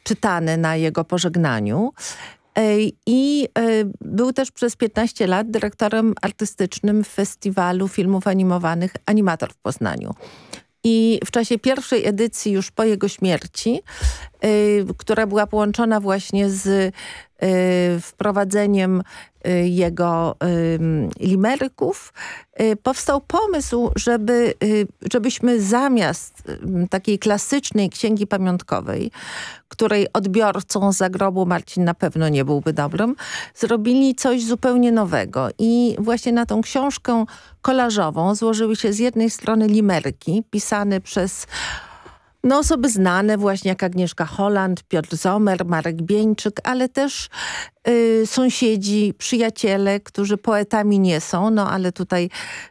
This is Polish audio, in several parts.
czytany na jego pożegnaniu. I był też przez 15 lat dyrektorem artystycznym Festiwalu Filmów Animowanych Animator w Poznaniu. I w czasie pierwszej edycji, już po jego śmierci, która była połączona właśnie z wprowadzeniem jego limeryków, powstał pomysł, żebyśmy zamiast takiej klasycznej księgi pamiątkowej, której odbiorcą zagrobu Marcin na pewno nie byłby dobrym, zrobili coś zupełnie nowego. I właśnie na tą książkę kolażową złożyły się z jednej strony limeryki pisane przez osoby znane właśnie jak Agnieszka Holland, Piotr Zomer, Marek Bieńczyk, ale też sąsiedzi, przyjaciele, którzy poetami nie są, ale tutaj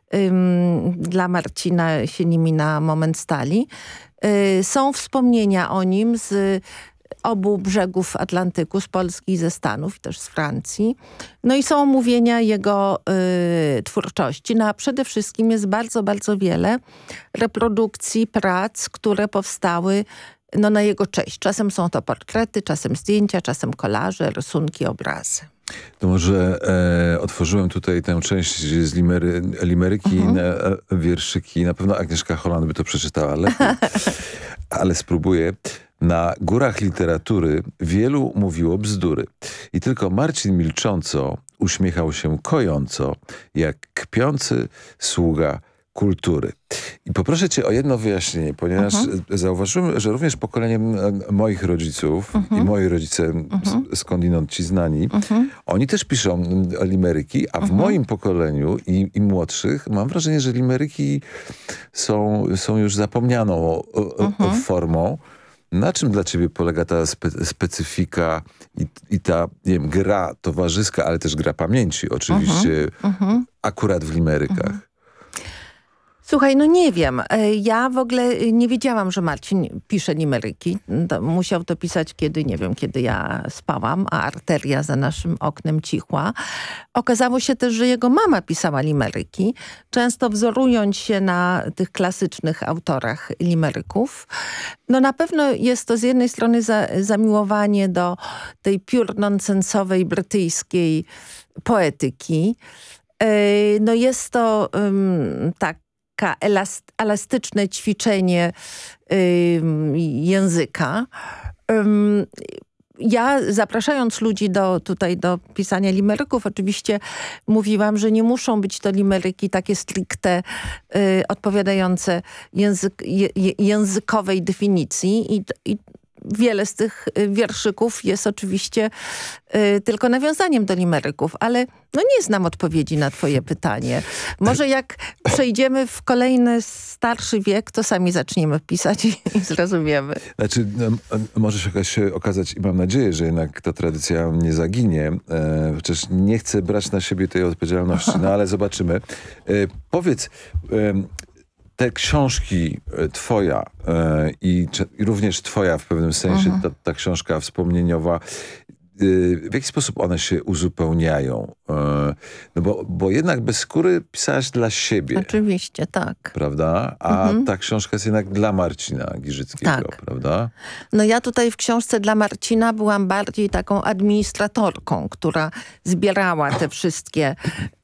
dla Marcina się nimi na moment stali. Są wspomnienia o nim z obu brzegów Atlantyku, z Polski i ze Stanów, i też z Francji. No i są omówienia jego twórczości. A przede wszystkim jest bardzo, bardzo wiele reprodukcji prac, które powstały na jego cześć. Czasem są to portrety, czasem zdjęcia, czasem kolaże, rysunki, obrazy. To może otworzyłem tutaj tę część z limeryki na wierszyki. Na pewno Agnieszka Holland by to przeczytała lepiej, ale spróbuję. Na górach literatury wielu mówiło bzdury i tylko Marcin milcząco uśmiechał się kojąco, jak kpiący sługa kultury. I poproszę cię o jedno wyjaśnienie, ponieważ zauważyłem, że również pokolenie moich rodziców i moi rodzice skądinąd ci znani, oni też piszą limeryki, a w moim pokoleniu i młodszych mam wrażenie, że limeryki są już zapomnianą formą. Na czym dla ciebie polega ta specyfika i ta, nie wiem, gra towarzyska, ale też gra pamięci oczywiście, akurat w limerykach? Słuchaj, nie wiem. Ja w ogóle nie wiedziałam, że Marcin pisze limeryki. Musiał to pisać kiedy ja spałam, a arteria za naszym oknem cichła. Okazało się też, że jego mama pisała limeryki, często wzorując się na tych klasycznych autorach limeryków. Na pewno jest to z jednej strony zamiłowanie do tej pure nonsensowej brytyjskiej poetyki. Jest to elastyczne ćwiczenie języka. Ja zapraszając ludzi do pisania limeryków, oczywiście mówiłam, że nie muszą być to limeryki takie stricte odpowiadające językowej definicji i wiele z tych wierszyków jest oczywiście tylko nawiązaniem do limeryków, ale nie znam odpowiedzi na twoje pytanie. Może jak przejdziemy w kolejny starszy wiek, to sami zaczniemy pisać i zrozumiemy. Znaczy, może się okazać i mam nadzieję, że jednak ta tradycja nie zaginie. Chociaż nie chcę brać na siebie tej odpowiedzialności, ale zobaczymy. Powiedz, te książki twoja i również twoja w pewnym sensie, ta książka wspomnieniowa, w jaki sposób one się uzupełniają? Bo jednak Bez skóry pisałaś dla siebie. Oczywiście, tak. Prawda? A ta książka jest jednak dla Marcina Giżyckiego, tak. Prawda? Ja tutaj w książce dla Marcina byłam bardziej taką administratorką, która zbierała te wszystkie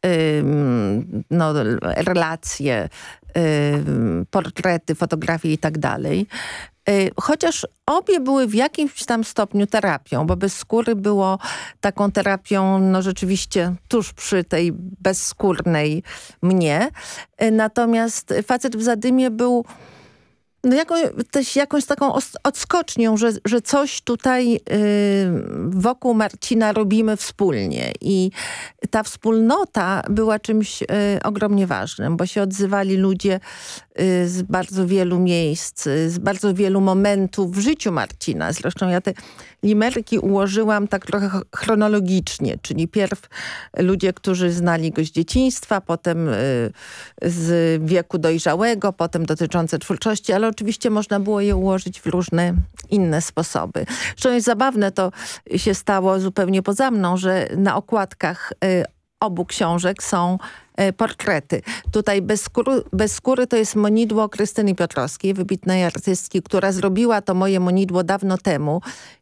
relacje, portrety, fotografie i tak dalej. Chociaż obie były w jakimś tam stopniu terapią, bo Bez skóry było taką terapią rzeczywiście tuż przy tej bezskórnej mnie. Natomiast Facet w zadymie był jakąś taką odskocznią, że coś tutaj wokół Marcina robimy wspólnie. I ta wspólnota była czymś ogromnie ważnym, bo się odzywali ludzie z bardzo wielu miejsc, z bardzo wielu momentów w życiu Marcina. Zresztą ja te limeryki ułożyłam tak trochę chronologicznie, czyli pierw ludzie, którzy znali go z dzieciństwa, potem z wieku dojrzałego, potem dotyczące twórczości, ale oczywiście można było je ułożyć w różne inne sposoby. Zresztą jest zabawne, to się stało zupełnie poza mną, że na okładkach obu książek są portrety. Tutaj Bez skóry to jest monidło Krystyny Piotrowskiej, wybitnej artystki, która zrobiła to moje monidło dawno temu